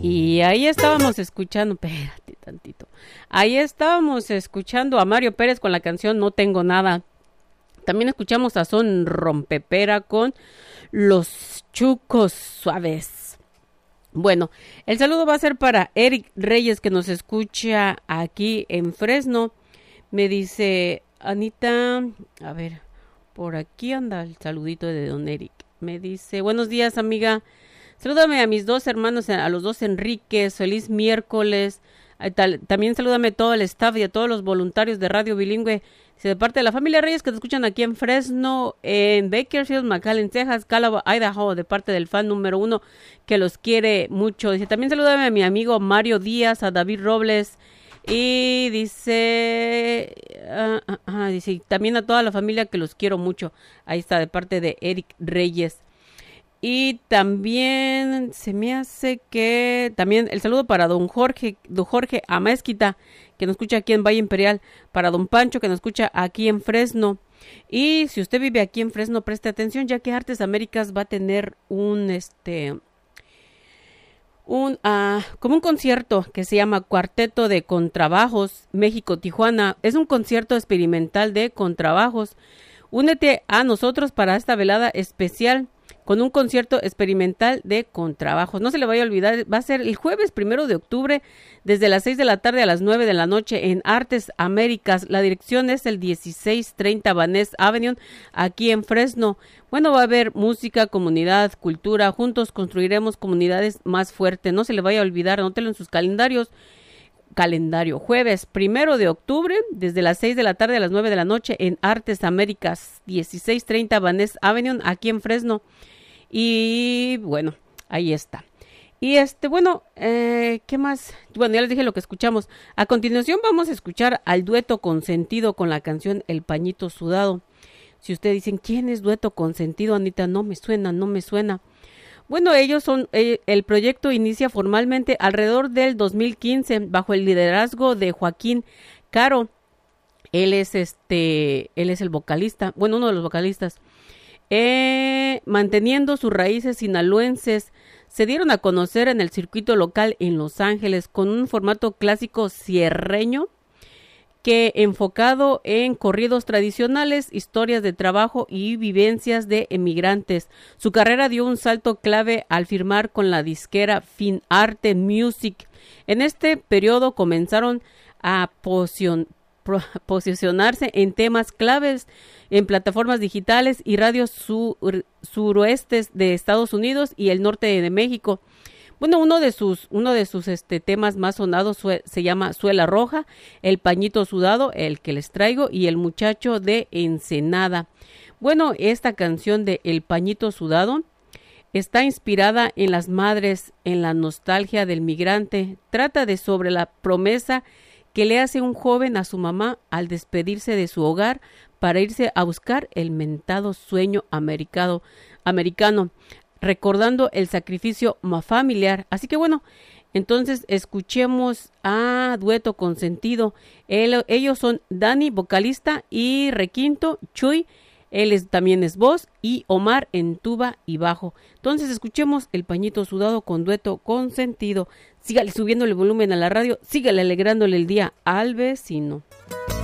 Y ahí estábamos escuchando, espérate tantito, ahí estábamos escuchando a Mario Pérez con la canción No Tengo Nada. También escuchamos a Son Rompepera con Los Chucos Suaves. Bueno, el saludo va a ser para Eric Reyes, que nos escucha aquí en Fresno. Me dice, Anita, a ver, por aquí anda el saludito de don Eric. Me dice, buenos días, amiga. Salúdame a mis dos hermanos, a los dos Enríquez. Feliz miércoles. También salúdame a todo el staff y a todos los voluntarios de Radio Bilingüe. Dice, de parte de la familia Reyes, que te escuchan aquí en Fresno, en Bakersfield, McAllen, Texas, Calaba, Idaho, de parte del fan número 1, que los quiere mucho. Dice, también salúdame a mi amigo Mario Díaz, a David Robles. Y dice, dice, también a toda la familia que los quiero mucho. Ahí está, de parte de Eric Reyes. Y también se me hace que también el saludo para don Jorge Amezquita, que nos escucha aquí en Valle Imperial, para don Pancho, que nos escucha aquí en Fresno. Y si usted vive aquí en Fresno, preste atención, ya que Artes Américas va a tener como un concierto que se llama Cuarteto de Contrabajos México-Tijuana. Es un concierto experimental de contrabajos. Únete a nosotros para esta velada especial con un concierto experimental de contrabajos. No se le vaya a olvidar, va a ser el jueves 1 de octubre, desde las 6 de la tarde a las 9 de la noche en Artes Américas. La dirección es el 1630 Vaness Avenue, aquí en Fresno. Bueno, va a haber música, comunidad, cultura. Juntos construiremos comunidades más fuertes. No se le vaya a olvidar, anótelo en sus calendarios. Jueves 1 de octubre, desde las 6 de la tarde a las 9 de la noche en Artes Américas, 1630 Vaness Avenue, aquí en Fresno. Y bueno, ahí está. Y ¿qué más? Bueno, ya les dije lo que escuchamos. A continuación vamos a escuchar al Dueto Consentido con la canción El Pañito Sudado. Si ustedes dicen, ¿quién es Dueto Consentido, Anita? No me suena. Bueno, ellos son, el proyecto inicia formalmente alrededor del 2015 bajo el liderazgo de Joaquín Caro. Él es el vocalista, bueno, uno de los vocalistas. Manteniendo sus raíces sinaloenses, se dieron a conocer en el circuito local en Los Ángeles con un formato clásico sierreño que enfocado en corridos tradicionales, historias de trabajo y vivencias de emigrantes. Su carrera dio un salto clave al firmar con la disquera Finarte Music. En este periodo comenzaron a posicionarse en temas claves en plataformas digitales y radios suroestes de Estados Unidos y el norte de México. Bueno, uno de sus temas más sonados se llama Suela Roja, El Pañito Sudado, el que les traigo, y El Muchacho de Ensenada. Bueno, esta canción de El Pañito Sudado está inspirada en las madres, en la nostalgia del migrante. Trata sobre la promesa que le hace un joven a su mamá al despedirse de su hogar para irse a buscar el mentado sueño americano, recordando el sacrificio familiar. Así que bueno, entonces escuchemos a Dueto Consentido. Ellos son Dani, vocalista, y requinto, Chuy, también es voz, y Omar en tuba y bajo. Entonces escuchemos El Pañito Sudado con Dueto Consentido. Sígale subiendo el volumen a la radio, sígale alegrándole el día al vecino.